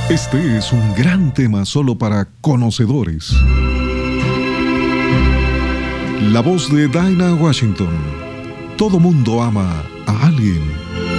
Este es un gran tema solo para conocedores. La voz de Dinah Washington. Todo mundo ama a alguien.